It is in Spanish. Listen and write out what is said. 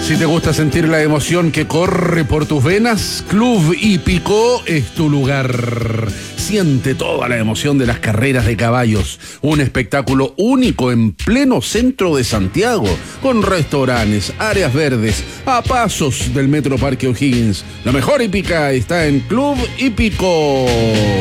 Si te gusta sentir la emoción que corre por tus venas, Club Hípico es tu lugar. Siente toda la emoción de las carreras de caballos. Un espectáculo único en pleno centro de Santiago, con restaurantes, áreas verdes, a pasos del Metro Parque O'Higgins. La mejor hípica está en Club Hípico.